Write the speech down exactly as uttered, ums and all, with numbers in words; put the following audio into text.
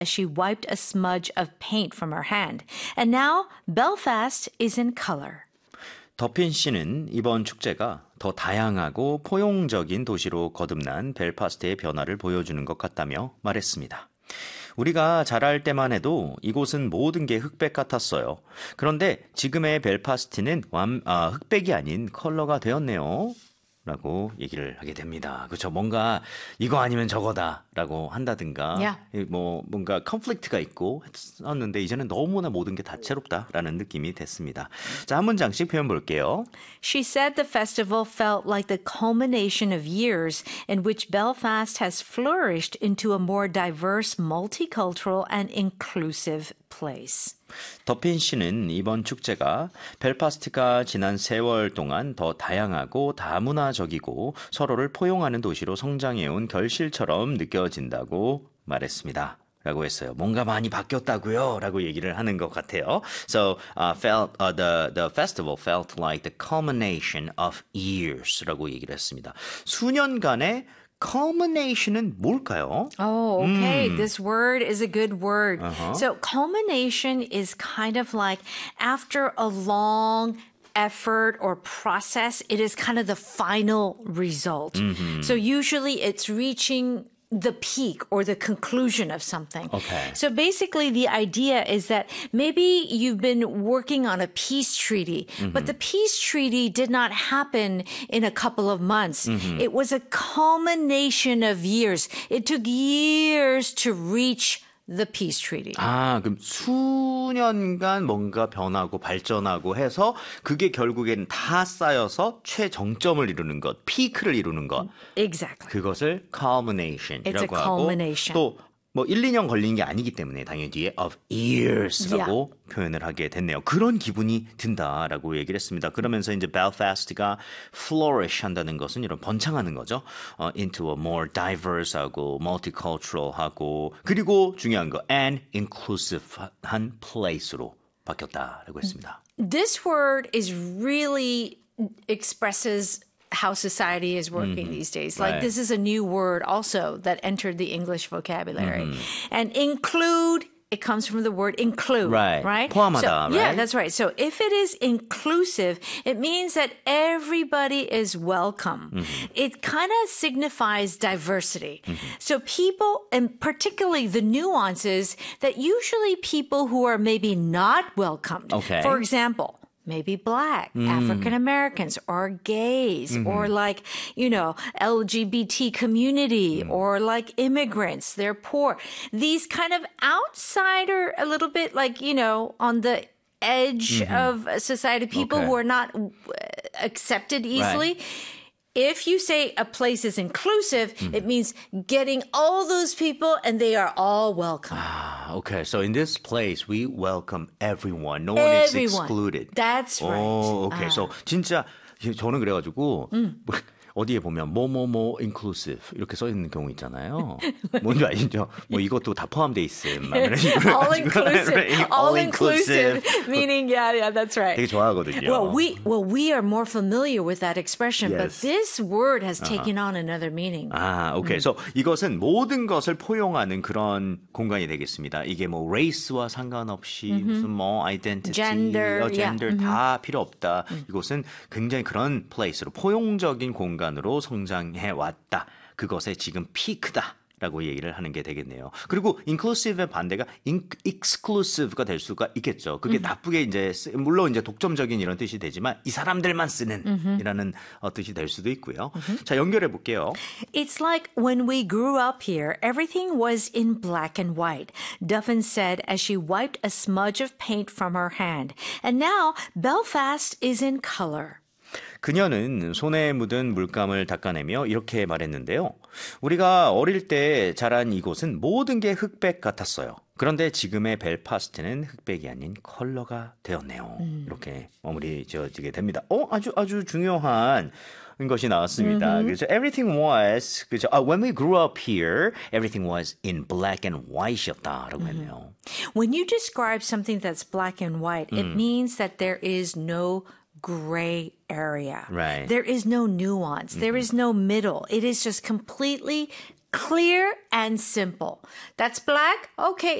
as she wiped a smudge of paint from her hand. And now Belfast is in color. 더핀 씨는 이번 축제가 더 다양하고 포용적인 도시로 거듭난 벨파스트의 변화를 보여주는 것 같다며 말했습니다. 우리가 자랄 때만 해도 이곳은 모든 게 흑백 같았어요. 그런데 지금의 벨파스트는 완, 아, 흑백이 아닌 컬러가 되었네요. 라고 얘기를 하게 됩니다. 그렇죠. 뭔가 이거 아니면 저거다 라고 한다든가 Yeah. 뭐 뭔가 컨플릭트가 있고 했었는데 이제는 너무나 모든 게 다채롭다라는 느낌이 됐습니다. 자, 한 문장씩 표현 볼게요. She said the festival felt like the culmination of years in which Belfast has flourished into a more diverse, multicultural and inclusive place. 더핀 씨는 이번 축제가 벨파스트가 지난 세월 동안 더 다양하고 다문화적이고 서로를 포용하는 도시로 성장해온 결실처럼 느껴진다고 말했습니다. 라고 했어요. 뭔가 많이 바뀌었다고요? 라고 얘기를 하는 것 같아요. So, uh, felt, uh, the, the festival felt like the culmination of years 라고 얘기를 했습니다. 수년간의 culmination은 뭘까요? Oh, okay. Mm. This word is a good word. Uh-huh. So culmination is kind of like after a long effort or process, it is kind of the final result. Mm-hmm. So usually it's reaching the peak or the conclusion of something. Okay. So basically the idea is that maybe you've been working on a peace treaty, mm-hmm. but the peace treaty did not happen in a couple of months. Mm-hmm. It was a culmination of years. It took years to reach the peace treaty. 아, 그럼 수년간 뭔가 변하고 발전하고 해서 그게 결국에는 다 쌓여서 최정점을 이루는 것, 피크를 이루는 것. Exactly. 그것을 culmination이라고 It's a 하고 culmination. 또 뭐 일, 이 년 걸린 게 아니기 때문에 당연히 뒤에 of years라고 yeah. 표현을 하게 됐네요. 그런 기분이 든다라고 얘기를 했습니다. 그러면서 이제 Belfast가 flourish 한다는 것은 이런 번창하는 거죠. 어, into a more diverse하고 multicultural하고 그리고 중요한 거 and inclusive한 place로 바뀌었다라고 했습니다. This word is really expresses how society is working mm-hmm. these days. Like right. this is a new word also that entered the English vocabulary. Mm-hmm. And include, it comes from the word include. Right. Right? 포함하다, so, right? Yeah, that's right. So if it is inclusive, it means that everybody is welcome. Mm-hmm. It kind of signifies diversity. Mm-hmm. So people, and particularly the nuances that usually people who are maybe not welcomed. Okay. For example, maybe black, mm. African Americans, or gays, mm-hmm. or like, you know, L G B T community, mm. or like immigrants, they're poor. These kind of outsider, a little bit like, you know, on the edge mm-hmm. of society, people okay. who are not accepted easily. Right. If you say a place is inclusive, mm. it means getting all those people and they are all welcome. Ah, okay. So in this place, we welcome everyone. No one everyone. is excluded. That's right. Oh, okay. 아. So 진짜 저는 그래가지고 음. 어디에 보면 뭐뭐뭐 inclusive 이렇게 써 있는 경우 있잖아요. 뭔지 아시죠? 뭐 이것도 다 포함돼 있음. all inclusive, all inclusive, meaning yeah, yeah, that's right. 되게 좋아하거든요. Well, we well we are more familiar with that expression, yes. but this word has taken uh-huh. on another meaning. 아, 오케이. 그래서 mm. 이것은 모든 것을 포용하는 그런 공간이 되겠습니다. 이게 뭐 race와 상관없이 mm-hmm. 무슨 뭐 identity, gender, 어, gender yeah. 다 mm-hmm. 필요 없다. Mm. 이곳은 굉장히 그런 플레이스로 포용적인 공간 으로 성장해 왔다. 그것의 지금 피크다. 라고 얘기를 하는 게 되겠네요. 그리고 inclusive의 반대가 exclusive가 될 수가 있겠죠. 그게 음. 나쁘게 이제 물론 이제 독점적인 이런 뜻이 되지만 이 사람들만 쓰는 음흠. 이라는 어, 뜻이 될 수도 있고요. 음흠. 자, 연결해 볼게요. It's like when we grew up here, everything was in black and white. Duffin said as she wiped a smudge of paint from her hand. And now Belfast is in color. 그녀는 손에 묻은 물감을 닦아내며 이렇게 말했는데요. 우리가 어릴 때 자란 이곳은 모든 게 흑백 같았어요. 그런데 지금의 벨파스트는 흑백이 아닌 컬러가 되었네요. 음. 이렇게 마무리 지어지게 됩니다. 어, 아주 아주 중요한 것이 나왔습니다. Mm-hmm. 그래서 everything was 그죠? Uh, when we grew up here, everything was in black and white이었다라고 mm-hmm. 했네요. When you describe something that's black and white, mm. it means that there is no gray area. Right. There is no nuance. Mm-hmm. There is no middle. It is just completely clear and simple. That's black. Okay,